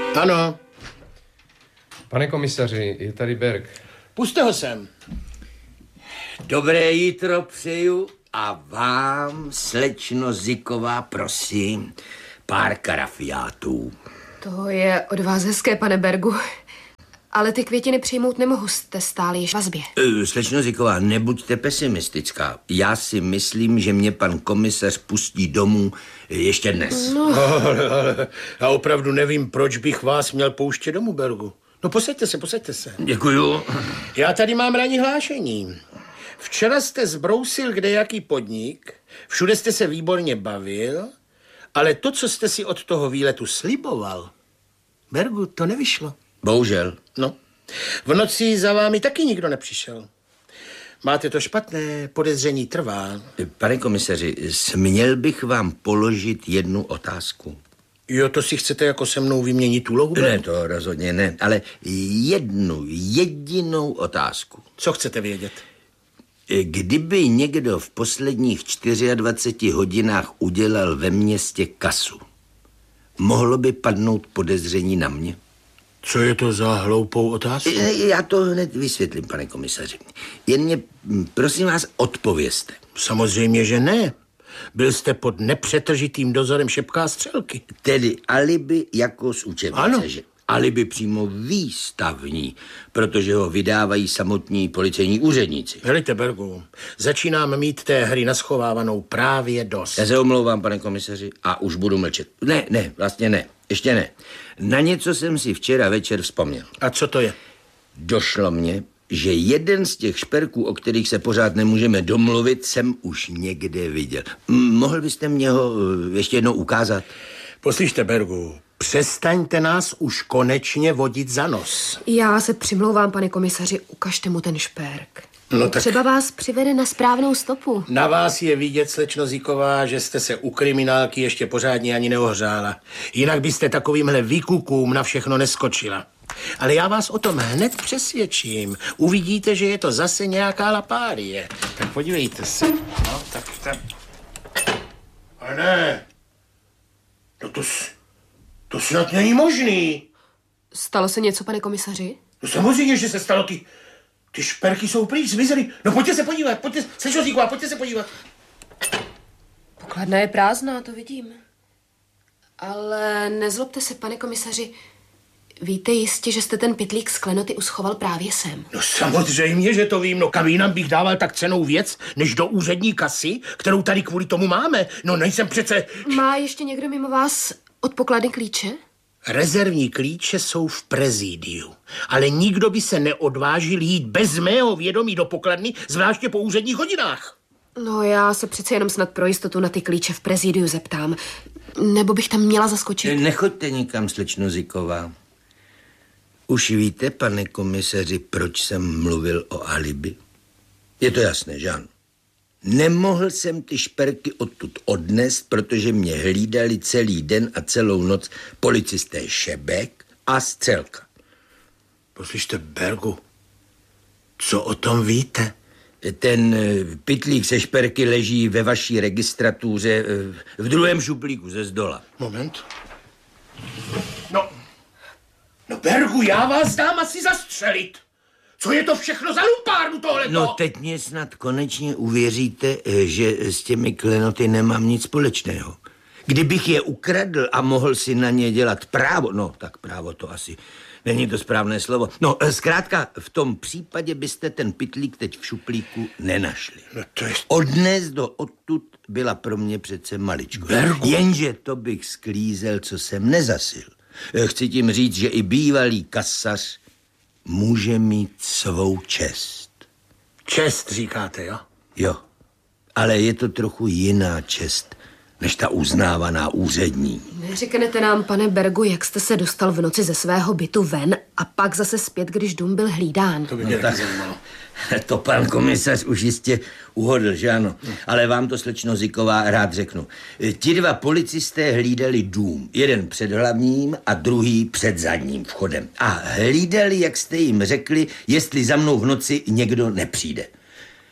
Ano. Pane komisaři, je tady Berg. Puste ho sem. Dobré jitro přeju a vám, slečno Ziková, prosím, pár karafiátů. To je od vás hezké, pane Bergu. Ale ty květiny přijmout nemohu, jste stále již v vazbě. Slečno Ziková, nebuďte pesimistická. Já si myslím, že mě pan komisař pustí domů ještě dnes. No. Ale já opravdu nevím, proč bych vás měl pouštět domů, Bergu. No posaďte se. Děkuju. Já tady mám ranní hlášení. Včera jste zbrousil kdejaký podnik, všude jste se výborně bavil, ale to, co jste si od toho výletu sliboval, Bergu, to nevyšlo. Bohužel. No, v noci za vámi taky nikdo nepřišel. Máte to špatné, podezření trvá. Pane komisaři, směl bych vám položit jednu otázku. Jo, to si chcete jako se mnou vyměnit úlohu? Ne, to rozhodně ne, ale jednu jedinou otázku. Co chcete vědět? Kdyby někdo v posledních 24 hodinách udělal ve městě kasu, mohlo by padnout podezření na mě? Co je to za hloupou otázku? Já to hned vysvětlím, pane komisaři. Jen mě, prosím vás, odpovězte. Samozřejmě, že ne. Byl jste pod nepřetržitým dozorem Šepka a Střelky. Tedy alibi jako z učebnice, ano. Že? Alibi přímo výstavní, protože ho vydávají samotní policejní úředníci. Helejte, Bergu, začínám mít té hry naschovávanou právě dost. Já se omlouvám, pane komisaři, a už budu mlčet. Ne, vlastně ne. Ještě ne. Na něco jsem si včera večer vzpomněl. A co to je? Došlo mně, že jeden z těch šperků, o kterých se pořád nemůžeme domluvit, jsem už někde viděl. Mohl byste mě ho ještě jednou ukázat? Poslyšte, Bergu, přestaňte nás už konečně vodit za nos. Já se přimlouvám, pane komisaři, ukažte mu ten šperk. No tak... Třeba vás přivede na správnou stopu. Na vás je vidět, slečno Ziková, že jste se u kriminálky ještě pořádně ani neohřála. Jinak byste takovýmhle výkukům na všechno neskočila. Ale já vás o tom hned přesvědčím. Uvidíte, že je to zase nějaká lapárie. Tak podívejte se. No, tak. Ale ne. No to snad není možný. Stalo se něco, pane komisaři? No samozřejmě, že se stalo. Ty šperky jsou pryč, zmizely. No pojďte se podívat, slečno Ziková, pojďte se podívat. Pokladna je prázdná, to vidím. Ale nezlobte se, pane komisaři. Víte jistě, že jste ten pytlík z klenoty uschoval právě sem? No samozřejmě, že to vím. No kam jinam bych dával tak cennou věc, než do úřední kasy, kterou tady kvůli tomu máme. No nejsem přece... Má ještě někdo mimo vás od pokladny klíče? Rezervní klíče jsou v prezidiu, ale nikdo by se neodvážil jít bez mého vědomí do pokladny, zvláště po úředních hodinách. No já se přece jenom snad pro jistotu na ty klíče v prezidiu zeptám. Nebo bych tam měla zaskočit? Nechoďte nikam, slečno Ziková. Už víte, pane komisaři, proč jsem mluvil o alibi? Je to jasné, že ano? Nemohl jsem ty šperky odtud odnést, protože mě hlídali celý den a celou noc policisté Šebek a Střelka. Poslyšte, Bergu, co o tom víte? Ten pytlík se šperky leží ve vaší registratuře v druhém šuplíku ze zdola. Moment. No Bergu, já vás dám asi zastřelit. Co je to všechno za lumpárnu tohleto? No teď mě snad konečně uvěříte, že s těmi klenoty nemám nic společného. Kdybych je ukradl a mohl si na ně dělat právo, no tak právo to asi není to správné slovo. No zkrátka v tom případě byste ten pytlík teď v šuplíku nenašli. No to je... Odnést do odtud byla pro mě přece maličko. Bergu. Jenže to bych sklízel, co jsem nezasil. Chci tím říct, že i bývalý kasař může mít svou čest. Čest říkáte, jo? Jo, ale je to trochu jiná čest, než ta uznávaná úřední. Neřeknete nám, pane Bergu, jak jste se dostal v noci ze svého bytu ven a pak zase zpět, když dům byl hlídán? To by mě taky zajímalo. To pan komisař už jistě uhodl, že ano? Ale vám to, slečno Ziková, rád řeknu. Ti dva policisté hlídali dům. Jeden před hlavním a druhý před zadním vchodem. A hlídali, jak jste jim řekli, jestli za mnou v noci někdo nepřijde.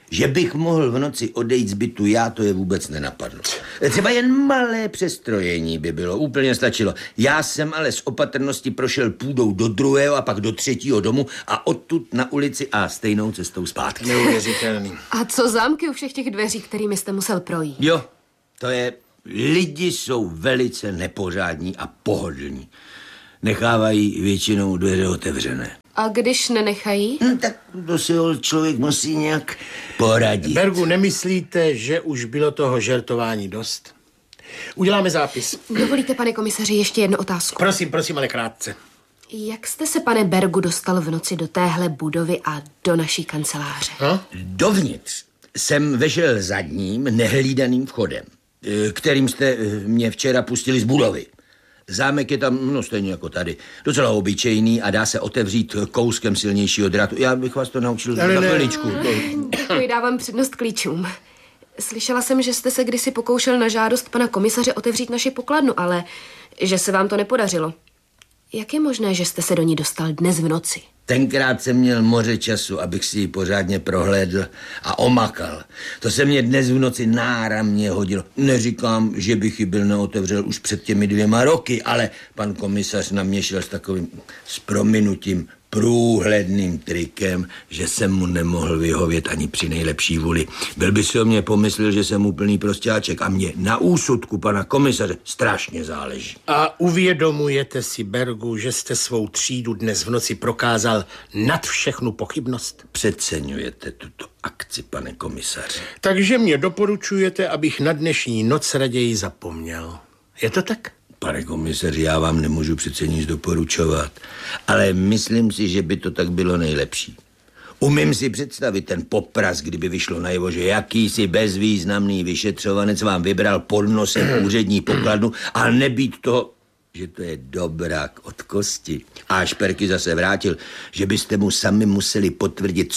Že bych mohl v noci odejít z bytu já, to je vůbec nenapadlo. Třeba jen malé přestrojení by bylo, úplně stačilo. Já jsem ale z opatrnosti prošel půdou do druhého a pak do třetího domu a odtud na ulici a stejnou cestou zpátky. Neuvěřitelný. A co zámky u všech těch dveří, kterými jste musel projít? Jo, to je... Lidi jsou velice nepořádní a pohodlní. Nechávají většinou dveře otevřené. A když nenechají? Tak to si člověk musí nějak poradit. Bergu, nemyslíte, že už bylo toho žertování dost? Uděláme zápis. Dovolíte, pane komisaři, ještě jednu otázku? Prosím, ale krátce. Jak jste se, pane Bergu, dostal v noci do téhle budovy a do naší kanceláře? No? Dovnitř jsem vešel zadním, nehlídaným vchodem, kterým jste mě včera pustili z budovy. Zámek je tam, no stejně jako tady, docela obyčejný a dá se otevřít kouskem silnějšího drátu. Já bych vás to naučil za chviličku. Děkuji, dávám přednost klíčům. Slyšela jsem, že jste se kdysi pokoušel na žádost pana komisaře otevřít naši pokladnu, ale že se vám to nepodařilo. Jak je možné, že jste se do ní dostal dnes v noci? Tenkrát jsem měl moře času, abych si ji pořádně prohlédl a omakal. To se mě dnes v noci náramně hodilo. Neříkám, že bych ji byl neotevřel už před těmi 2 roky, ale pan komisař na mě šel s takovým, s prominutím, průhledným trikem, že jsem mu nemohl vyhovět ani při nejlepší vůli. Byl by si o mě pomyslel, že jsem úplný prostáček a mě na úsudku pana komisaře strašně záleží. A uvědomujete si, Bergu, že jste svou třídu dnes v noci prokázal nad všechnu pochybnost? Přeceňujete tuto akci, pane komisaři. Takže mě doporučujete, abych na dnešní noc raději zapomněl. Je to tak? Pane komisaři, já vám nemůžu přece nic doporučovat, ale myslím si, že by to tak bylo nejlepší. Umím si představit ten popras, kdyby vyšlo najevo, že jakýsi bezvýznamný vyšetřovanec vám vybral pod nosem úřední pokladnu a nebýt toho, že to je dobrák od kosti. A Šperky zase vrátil, že byste mu sami museli potvrdit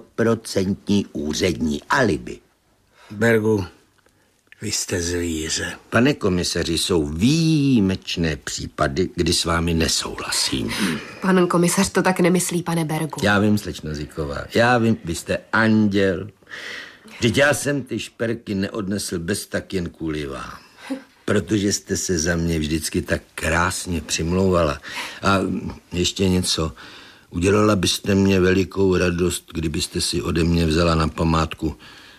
100% úřední alibi. Bergu, vy jste zvíře. Pane komisaři, jsou výjimečné případy, kdy s vámi nesouhlasím. Pan komisař to tak nemyslí, pane Bergu. Já vím, slečno Zíková, já vím, vy jste anděl. Vždyť já jsem ty šperky neodnesl bez tak jen kvůli vám. Protože jste se za mě vždycky tak krásně přimlouvala. A ještě něco. Udělala byste mě velikou radost, kdybyste si ode mě vzala na památku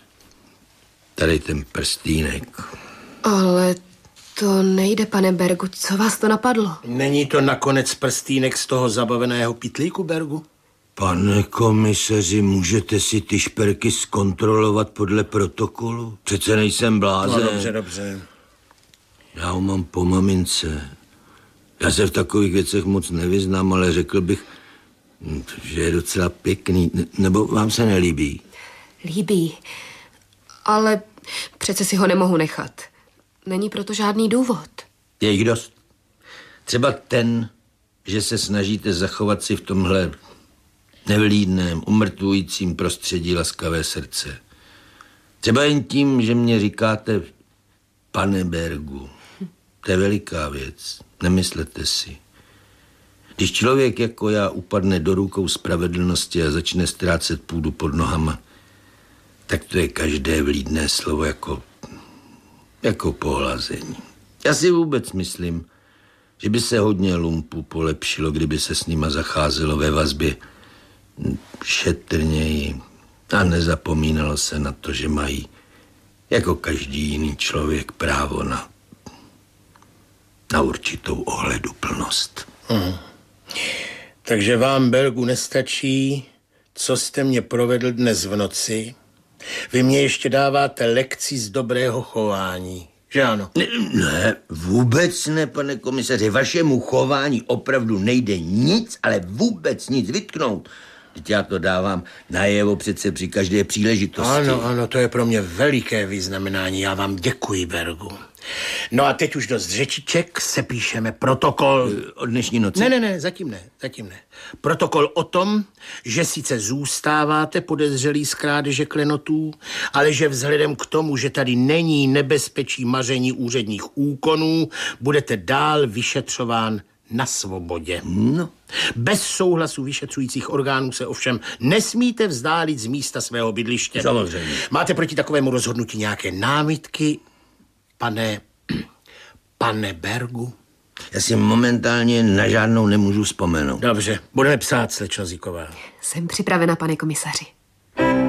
tady ten prstýnek. Ale to nejde, pane Bergu. Co vás to napadlo? Není to nakonec prstýnek z toho zabaveného pytlíku, Bergu? Pane komisaři, můžete si ty šperky zkontrolovat podle protokolu? Přece nejsem blázen. No, dobře. Já ho mám po mamince. Já se v takových věcech moc nevyznám, ale řekl bych, že je docela pěkný. Nebo vám se nelíbí? Líbí, ale přece si ho nemohu nechat. Není proto žádný důvod. Je jich dost. Třeba ten, že se snažíte zachovat si v tomhle nevlídném, umrtvujícím prostředí laskavé srdce. Třeba jen tím, že mě říkáte, pane Bergu, to je veliká věc, nemyslete si. Když člověk jako já upadne do rukou spravedlnosti a začne ztrácet půdu pod nohama, tak to je každé vlídné slovo jako pohlazení. Já si vůbec myslím, že by se hodně lumpů polepšilo, kdyby se s nima zacházelo ve vazbě šetrněji a nezapomínalo se na to, že mají jako každý jiný člověk právo na určitou ohleduplnost. Takže vám, Bergu, nestačí, co jste mě provedl dnes v noci? Vy mě ještě dáváte lekci z dobrého chování, že ano? Ne, vůbec ne, pane komisaři. Vašemu chování opravdu nejde nic, ale vůbec nic vytknout. Teď já to dávám najevo přece při každé příležitosti. Ano, to je pro mě veliké vyznamenání. Já vám děkuji, Bergu. No a teď už dost řečiček, sepíšeme protokol. Od dnešní noci? Ne, zatím ne. Protokol o tom, že sice zůstáváte podezřelí z krádeže klenotů, ale že vzhledem k tomu, že tady není nebezpečí maření úředních úkonů, budete dál vyšetřován na svobodě. No, Bez souhlasu vyšetřujících orgánů se ovšem nesmíte vzdálit z místa svého bydliště. Samozřejmě. Máte proti takovému rozhodnutí nějaké námitky, pane Bergu? já si momentálně na žádnou nemůžu vzpomenout. Dobře, budeme psát, slečno Zíková. Jsem připravena, pane komisaři.